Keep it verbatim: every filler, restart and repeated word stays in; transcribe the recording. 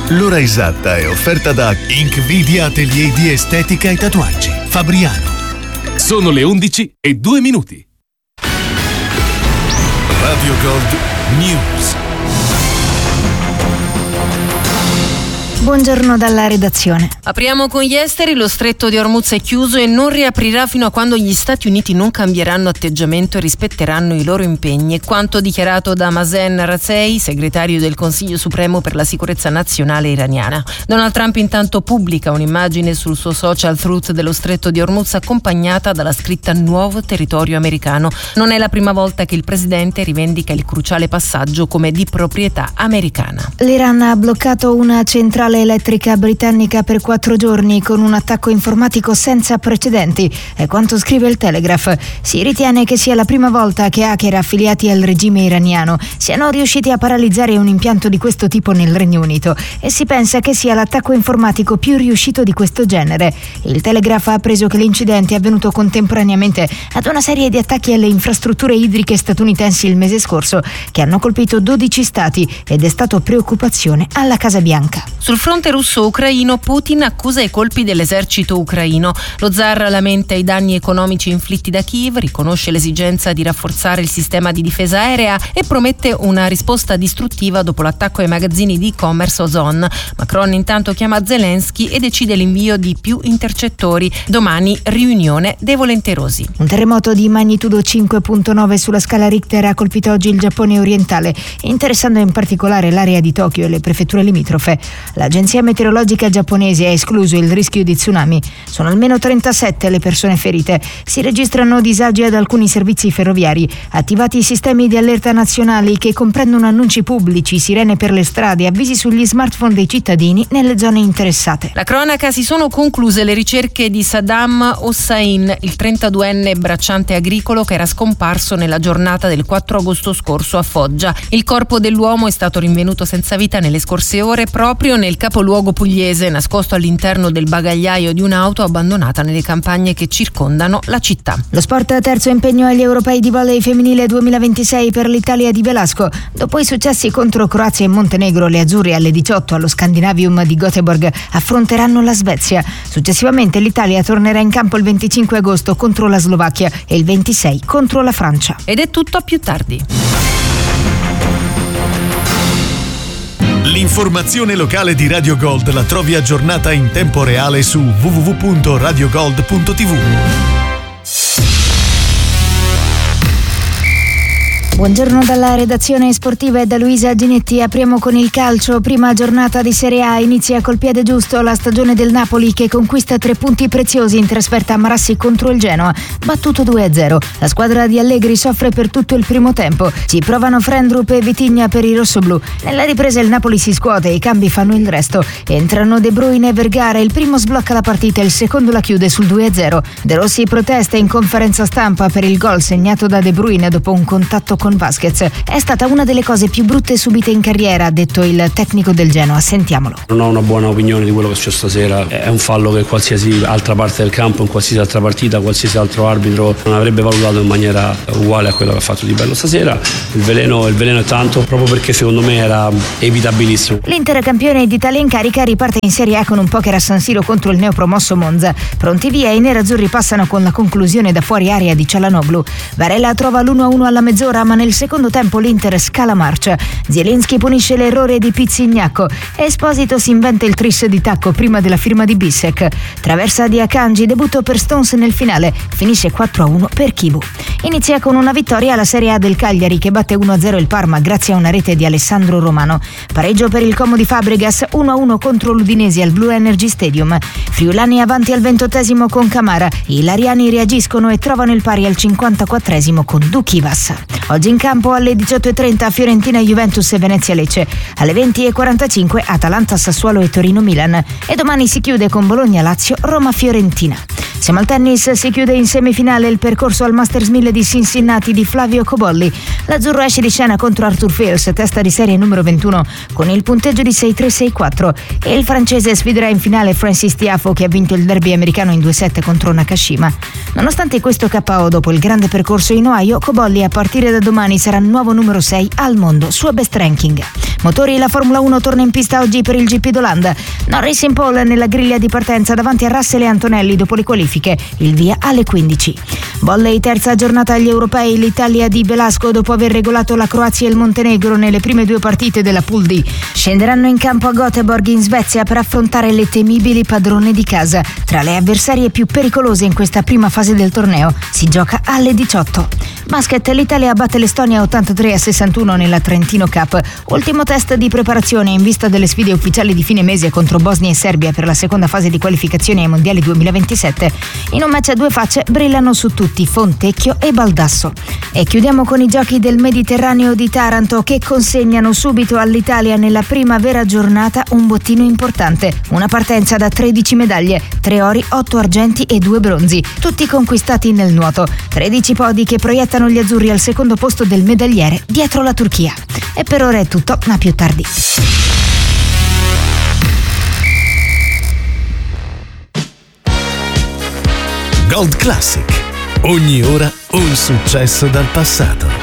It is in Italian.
L'ora esatta è offerta da Inkvidia Atelier di Estetica e Tatuaggi, Fabriano. Sono le undici e due minuti. Radio Gold News. Buongiorno dalla redazione. Apriamo con gli esteri. Lo stretto di Hormuz è chiuso e non riaprirà fino a quando gli Stati Uniti non cambieranno atteggiamento e rispetteranno i loro impegni. È quanto dichiarato da Mazen Razzei, segretario del Consiglio Supremo per la Sicurezza Nazionale iraniana. Donald Trump intanto pubblica un'immagine sul suo social Truth dello stretto di Hormuz accompagnata dalla scritta "Nuovo territorio americano". Non è la prima volta che il presidente rivendica il cruciale passaggio come di proprietà americana. L'Iran ha bloccato una centrale elettrica britannica per quattro giorni con un attacco informatico senza precedenti, è quanto scrive il Telegraph. Si ritiene che sia la prima volta che hacker affiliati al regime iraniano siano riusciti a paralizzare un impianto di questo tipo nel Regno Unito e si pensa che sia l'attacco informatico più riuscito di questo genere. Il Telegraph ha appreso che l'incidente è avvenuto contemporaneamente ad una serie di attacchi alle infrastrutture idriche statunitensi il mese scorso che hanno colpito dodici stati ed è stato preoccupazione alla Casa Bianca. Sul fronte russo-ucraino, Putin accusa i colpi dell'esercito ucraino. Lo zar lamenta i danni economici inflitti da Kiev, riconosce l'esigenza di rafforzare il sistema di difesa aerea e promette una risposta distruttiva dopo l'attacco ai magazzini di e-commerce Ozon. Macron intanto chiama Zelensky e decide l'invio di più intercettori. Domani riunione dei volenterosi. Un terremoto di magnitudo cinque virgola nove sulla scala Richter ha colpito oggi il Giappone orientale, interessando in particolare l'area di Tokyo e le prefetture limitrofe. L'agenzia meteorologica giapponese ha escluso il rischio di tsunami. Sono almeno trentasette le persone ferite. Si registrano disagi ad alcuni servizi ferroviari. Attivati i sistemi di allerta nazionali che comprendono annunci pubblici, sirene per le strade, avvisi sugli smartphone dei cittadini nelle zone interessate. La cronaca: si sono concluse le ricerche di Saddam Hossein, il trentaduenne bracciante agricolo che era scomparso nella giornata del quattro agosto scorso a Foggia. Il corpo dell'uomo è stato rinvenuto senza vita nelle scorse ore proprio nel capoluogo pugliese, nascosto all'interno del bagagliaio di un'auto abbandonata nelle campagne che circondano la città. Lo sport: terzo impegno agli europei di volley femminile duemilaventisei per l'Italia di Velasco. Dopo i successi contro Croazia e Montenegro, le azzurre alle diciotto allo Scandinavium di Göteborg affronteranno la Svezia. Successivamente l'Italia tornerà in campo il venticinque agosto contro la Slovacchia e il ventisei contro la Francia. Ed è tutto, a più tardi. L'informazione locale di Radio Gold la trovi aggiornata in tempo reale su w w w punto radio gold punto t v. Buongiorno dalla redazione sportiva e da Luisa Ginetti. Apriamo con il calcio. Prima giornata di Serie A, inizia col piede giusto la stagione del Napoli che conquista tre punti preziosi in trasferta a Marassi contro il Genoa, battuto due a zero. La squadra di Allegri soffre per tutto il primo tempo. Ci provano Frendrup e Vitigna per i rossoblù. Nella ripresa il Napoli si scuote e i cambi fanno il resto. Entrano De Bruyne e Vergara, il primo sblocca la partita, il secondo la chiude sul due a zero. De Rossi protesta in conferenza stampa per il gol segnato da De Bruyne dopo un contatto con Vasquez. È stata una delle cose più brutte subite in carriera, ha detto il tecnico del Genoa. Sentiamolo. Non ho una buona opinione di quello che c'è stasera. È un fallo che qualsiasi altra parte del campo, in qualsiasi altra partita, qualsiasi altro arbitro non avrebbe valutato in maniera uguale a quello che ha fatto Di Bello stasera. Il veleno, il veleno è tanto, proprio perché secondo me era evitabilissimo. L'Inter, campione d'Italia in carica, riparte in Serie A con un poker a San Siro contro il neopromosso Monza. Pronti via, i nerazzurri passano con la conclusione da fuori area di Cialanoglu. Varela trova l'uno a uno alla mezz'ora, ma nel secondo tempo l'Inter scala marcia. Zielinski punisce l'errore di Pizzignacco. Esposito si inventa il tris di tacco prima della firma di Bissek. Traversa di Akanji, debutto per Stones nel finale. Finisce quattro a uno per Kibu. Inizia con una vittoria la Serie A del Cagliari che batte uno a zero il Parma grazie a una rete di Alessandro Romano. Pareggio per il Como di Fabregas, uno a uno contro l'Udinese al Blue Energy Stadium. Friulani avanti al ventottesimo con Camara. I Lariani reagiscono e trovano il pari al cinquantaquattresimo con Dukivas. Oggi in campo alle diciotto e trenta Fiorentina Juventus e Venezia Lecce, alle venti e quarantacinque Atalanta Sassuolo e Torino Milan e domani si chiude con Bologna Lazio Roma Fiorentina. Siamo al tennis, si chiude in semifinale il percorso al Masters mille di Cincinnati di Flavio Cobolli. L'azzurro esce di scena contro Arthur Fils, testa di serie numero ventuno, con il punteggio di sei tre sei quattro, e il francese sfiderà in finale Francis Tiafoe, che ha vinto il derby americano in due set contro Nakashima. Nonostante questo K O dopo il grande percorso in Ohio, Cobolli a partire da domani sarà nuovo numero sei al mondo, suo best ranking. Motori, la Formula uno torna in pista oggi per il G P d'Olanda. Norris in pole nella griglia di partenza davanti a Russell e Antonelli dopo le qualifiche, il via alle quindici. Volley, terza giornata agli europei, l'Italia di Belasco dopo aver regolato la Croazia e il Montenegro nelle prime due partite della Pool D. Scenderanno in campo a Göteborg in Svezia per affrontare le temibili padrone di casa. Tra le avversarie più pericolose in questa prima fase del torneo si gioca alle diciotto. Basket, l'Italia batte l'Estonia ottantatré a sessantuno nella Trentino Cup. Ultimo test di preparazione in vista delle sfide ufficiali di fine mese contro Bosnia e Serbia per la seconda fase di qualificazione ai mondiali duemilaventisette. In un match a due facce brillano su tutti Fontecchio e Baldasso. E chiudiamo con i giochi del Mediterraneo di Taranto, che consegnano subito all'Italia nella prima vera giornata un bottino importante. Una partenza da tredici medaglie, tre ori, otto argenti e due bronzi, tutti conquistati nel nuoto. tredici podi che proiettano gli azzurri al secondo posto del medagliere dietro la Turchia. E per ora è tutto, ma più tardi. Gold Classic. Ogni ora un successo dal passato.